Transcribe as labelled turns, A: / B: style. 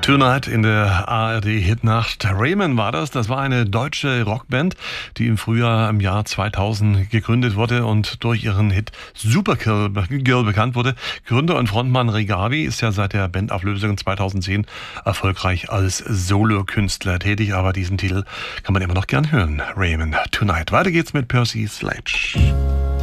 A: Tonight in der ARD-Hitnacht. Raymond war das. Das war eine deutsche Rockband, die im Frühjahr im Jahr 2000 gegründet wurde und durch ihren Hit Supergirl bekannt wurde. Gründer und Frontmann Regavi ist ja seit der Bandauflösung 2010 erfolgreich als Solokünstler tätig, aber diesen Titel kann man immer noch gern hören. Raymond Tonight. Weiter geht's mit Percy Sledge.